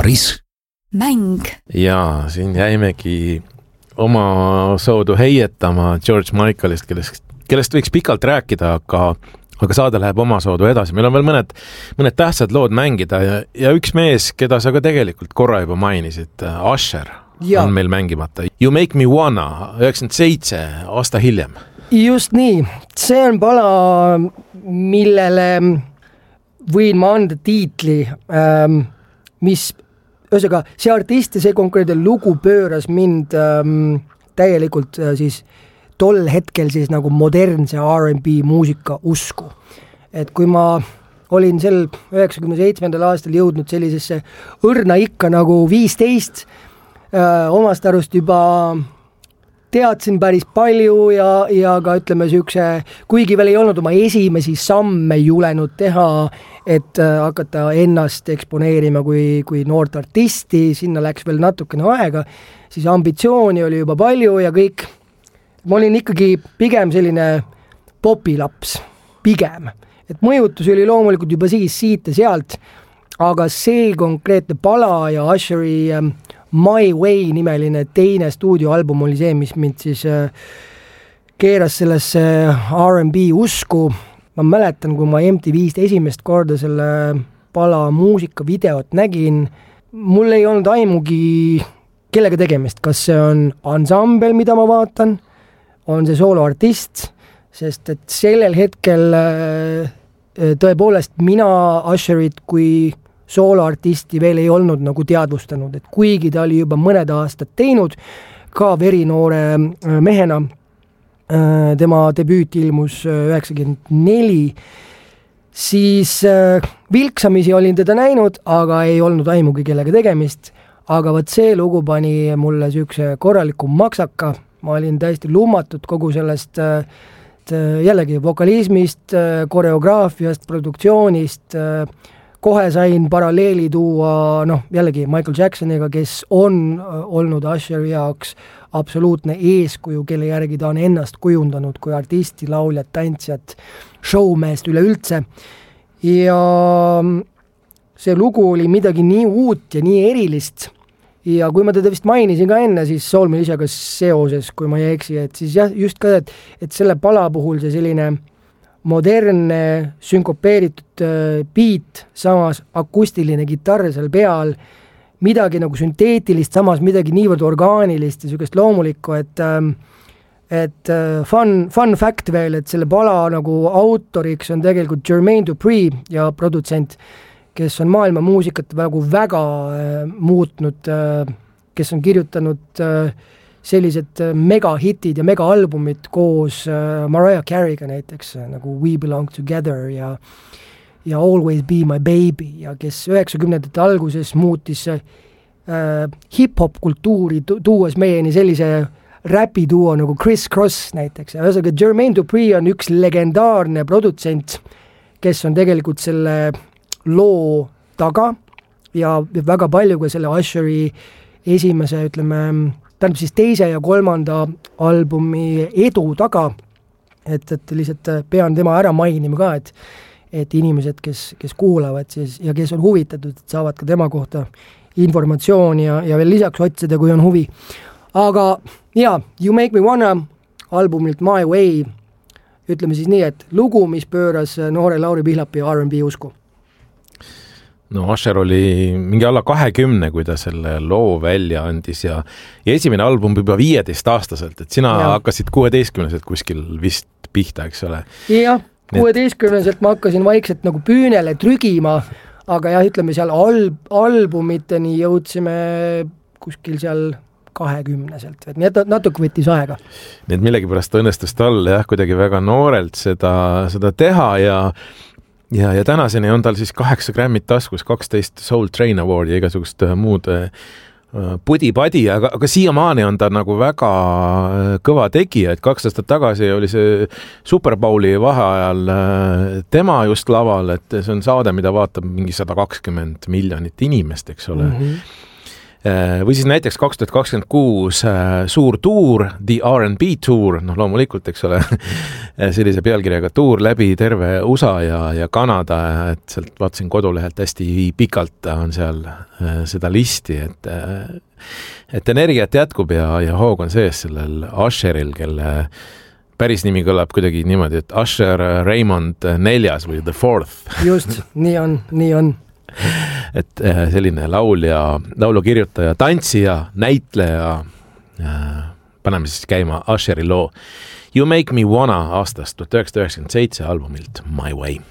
baaris. Mäng. Ja siin jäimegi oma soodu heietama George Michaelist, kellest võiks pikalt rääkida, aga saade läheb oma soodu edasi. Meil on veel mõned tähtsad lood mängida ja üks mees, keda sa ka tegelikult korra juba mainisid, Usher on meil mängimata. You Make Me Wanna, 97 aasta hiljem. Just nii, see on pala, millele võin ma anda tiitli, mis ühesõnaga, see artist ja see konkreetne lugu pööras mind täielikult siis tol hetkel siis nagu modernse R&B muusika usku. Et kui ma olin sel 97. aastal jõudnud sellisesse õrna ikka nagu 15, omast arust juba teadsin päris palju ja ka ütleme kuigi veel ei olnud oma esimesi samme julenud teha, et hakata ennast eksponeerima kui noort artisti, sinna läks veel natukene aega, siis ambitsiooni oli juba palju ja kõik. Ma olin ikkagi pigem selline popilaps, pigem. Et mõjutus oli loomulikult juba siit ja sealt, aga see konkreetne pala ja Usheri My Way nimeline teine stuudioalbum oli see, mis mind siis keeras sellesse R&B usku. Ma mäletan, kui ma MTV-st esimest korda selle pala muusikavideot nägin, mul ei olnud aimugi kellega tegemist, kas see on ansambel, mida ma vaatan, on see sooloartist, sest et sellel hetkel tõepoolest mina Usherit kui sooloartisti veel ei olnud nagu teadvustanud, et kuigi ta oli juba mõned aastad teinud, ka verinoore mehena, tema debüüt ilmus 94, siis vilksamisi olin teda näinud, aga ei olnud aimugi kellega tegemist, aga võt see lugu pani mulle sükse korraliku maksaka, ma olin täiesti lummatud kogu sellest jällegi vokalismist, koreograafiast, produktsioonist, kohe sain paralleeli tuua, jällegi Michael Jacksoniga, kes on olnud Usheri jaoks absoluutne eeskuju, kelle järgi ta on ennast kujundanud kui artisti, lauljat, tantsijat, showmeest üleüldse. Ja see lugu oli midagi nii uut ja nii erilist. Ja kui ma teda vist mainisin ka enne, siis Soul Militiaga seoses, kui ma ei eksi, et siis jah, just ka, et selle pala puhul see selline modernne, sünkopeeritud beat, samas akustiline kitarr seal peal, midagi nagu sünteetilist, samas midagi niivõrd orgaanilist ja sükest loomulikku, et fun fact veel, et selle pala nagu autoriks on tegelikult Jermaine Dupri ja produtsent, kes on maailma muusikat nagu väga muutnud, kes on kirjutanud sellised megahitid ja megaalbumid koos Mariah Careyga näiteks, nagu We Belong Together ja Always Be My Baby ja kes 90ndate alguses muutis hip-hop kultuuri tuues meieni sellise räpiduo nagu Chris Cross näiteks. Ja ühesõnaga Jermaine Dupri on üks legendaarne produtsent, kes on tegelikult selle loo taga ja väga palju ka selle Usheri esimese, ütleme, tähendab siis teise ja kolmanda albumi edu taga, et lihtsalt pean tema ära mainima ka, et inimesed, kes kuulavad siis ja kes on huvitatud, et saavad ka tema kohta informatsiooni ja veel lisaks otsida, kui on huvi. Aga You Make Me Wanna albumilt My Way, ütleme siis nii, et lugu, mis pööras noore Lauri Pihlapi R&B usku. No Usher oli mingi alla 20, kui ta selle loo välja andis ja esimene album juba 15-aastaselt, et sina hakkasid 16-selt kuskil vist pihta, eks ole? Jah, 16-selt ma hakkasin vaikselt nagu püünele trügima, aga jah, ütleme seal albumiteni jõudsime kuskil seal 20-selt, et nii natuke võttis aega. Nii et millegipärast õnnestus talle kuidagi väga noorelt seda teha ja tänaseni on tal siis 8 Grammy't taskus, 12 Soul Train Award ja igasugust muud pudi-padi, aga siiamaani on ta nagu väga kõva tegija, et 2 aastat tagasi oli see Super Bowli vaheajal tema just laval, et see on saade, mida vaatab mingi 120 miljonit inimest, eks ole. või siis näiteks 2026 suur tuur, The R&B Tour, noh loomulikult, eks ole, sellise pealkirjaga tuur läbi terve USA ja Kanada, et sealt vaatasin kodulehelt hästi pikalt on seal seda listi, et energiat jätkub ja hoog on sees sellel Usheril, kelle päris nimi kõlab kuidagi niimoodi, et Usher Raymond 4 või The 4th. Just, nii on. Et selline laulja, laulukirjutaja, tantsija, näitleja, paneme siis käima Usheri loo You Make Me Wanna aastast 1997 albumilt My Way.